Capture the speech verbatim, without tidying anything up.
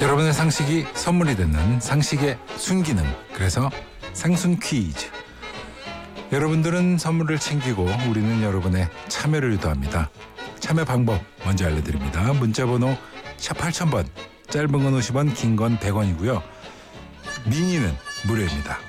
여러분의 상식이 선물이 되는 상식의 순기능, 그래서 상순 퀴즈. 여러분들은 선물을 챙기고 우리는 여러분의 참여를 유도합니다. 참여 방법 먼저 알려드립니다. 문자번호 샵 팔천 번, 짧은 건 오십 원, 긴 건 백 원이고요. 미니는 무료입니다.